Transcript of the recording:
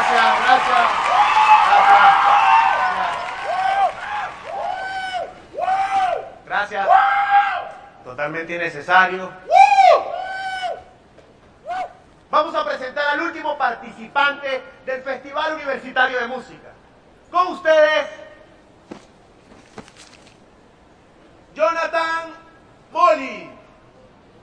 Gracias, gracias. Gracias. Totalmente innecesario. Vamos a presentar al último participante del Festival Universitario de Música. Con ustedes.